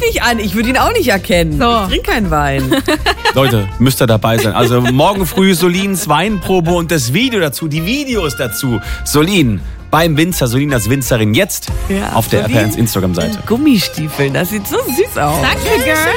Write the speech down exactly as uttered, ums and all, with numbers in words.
wirklich an. Ich würde ihn auch nicht erkennen. So. Ich trinke keinen Wein. Leute, müsst ihr dabei sein. Also morgen früh Solins Weinprobe und das Video dazu, die Videos dazu. Solin beim Winzer, Solin als Winzerin jetzt Ja, auf der Solin R P R eins Instagram-Seite. Gummistiefeln, das sieht so süß aus. Danke, Girl.